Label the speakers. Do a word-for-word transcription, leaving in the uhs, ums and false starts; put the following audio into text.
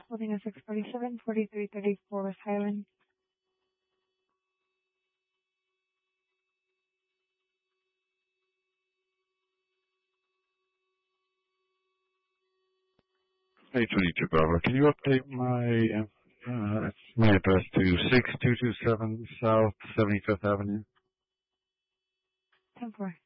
Speaker 1: holding a six forty-seven, forty-three thirty-four West Highland.
Speaker 2: Hey, twenty-two Bravo. Can you update my uh, my address to six two two seven South seventy-fifth Avenue?
Speaker 1: ten four.